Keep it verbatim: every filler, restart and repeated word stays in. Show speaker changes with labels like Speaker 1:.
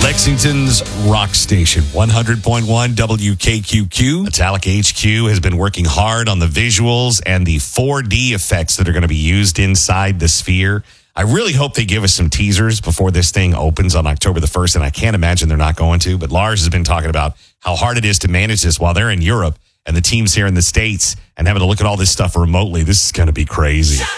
Speaker 1: Lexington's rock station, one hundred point one W K Q Q. Metallica H Q has been working hard on the visuals and the four D effects that are going to be used inside the Sphere. I really hope they give us some teasers before this thing opens on October the first, and I can't imagine they're not going to. But Lars has been talking about how hard it is to manage this while they're in Europe and the teams here in the States and having to look at all this stuff remotely. This is going to be crazy.